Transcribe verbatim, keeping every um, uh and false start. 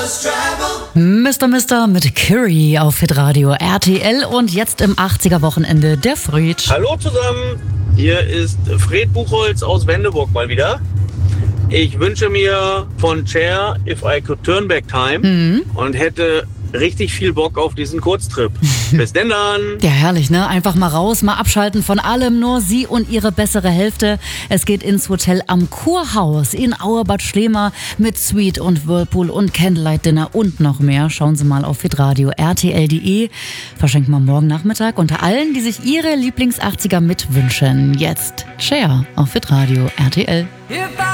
Mister Mister mit Curry auf Hitradio R T L und jetzt im achtziger-Wochenende der Fred. Hallo zusammen, hier ist Fred Buchholz aus Wendeburg mal wieder. Ich wünsche mir von Cher If I Could Turn Back Time Mhm. und hätte richtig viel Bock auf diesen Kurztrip. Bis denn dann! Ja, herrlich, ne? Einfach mal raus, mal abschalten von allem, nur sie und ihre bessere Hälfte. Es geht ins Hotel am Kurhaus in Auerbad Schlema mit Suite und Whirlpool und Candlelight Dinner und noch mehr. Schauen Sie mal auf hitradio R T L punkt de. Verschenken wir morgen Nachmittag unter allen, die sich ihre Lieblings-achtziger mitwünschen. Jetzt Cher auf Hitradio R T L.